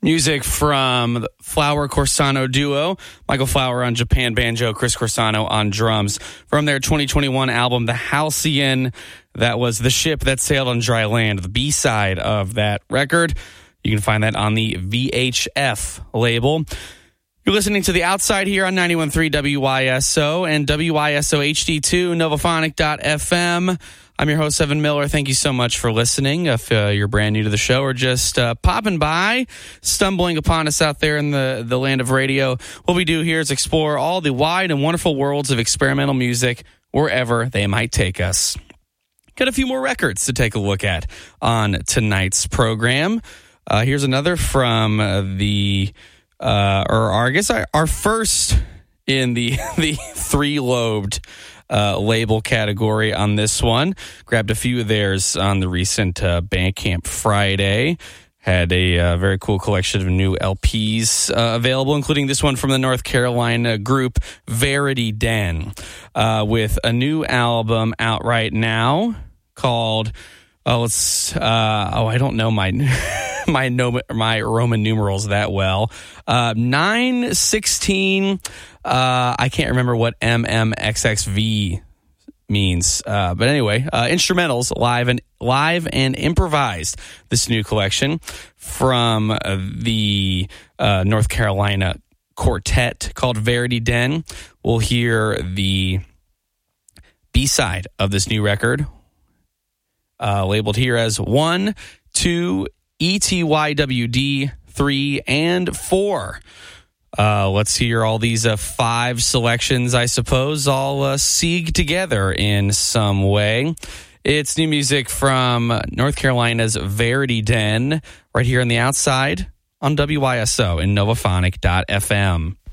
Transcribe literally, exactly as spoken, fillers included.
Music from the Flower Corsano duo, Michael Flower on Japan banjo, Chris Corsano on drums. From their twenty twenty-one album, The Halcyon, that was The Ship That Sailed on Dry Land, the B-side of that record. You can find that on the V H F label. You're listening to The Outside here on ninety-one point three W Y S O and W Y S O H D two, novaphonic dot f m. I'm your host, Evan Miller. Thank you so much for listening. If uh, you're brand new to the show or just uh, popping by, stumbling upon us out there in the, the land of radio, what we do here is explore all the wide and wonderful worlds of experimental music wherever they might take us. Got a few more records to take a look at on tonight's program. Uh, here's another from uh, the, uh, or I guess our, our first in the the three-lobed Uh, label category on this one. Grabbed a few of theirs on the recent uh, Bandcamp Friday. Had a uh, very cool collection of new L Ps uh, available, including this one from the North Carolina group Verity Den, uh, with a new album out right now called, oh, it's, uh, oh, I don't know my my no, my Roman numerals that well. Uh, nine sixteen. Uh, I can't remember what M M X X V means, uh, but anyway, uh, instrumentals, live and live and improvised. This new collection from uh, the uh, North Carolina quartet called Verity Den. We'll hear the B-side of this new record, uh, labeled here as one, two, E T Y W D, three, and four. Uh, let's hear all these uh, five selections, I suppose, all uh, sieg together in some way. It's new music from North Carolina's Verity Den, right here on The Outside on W Y S O and novaphonic dot f m.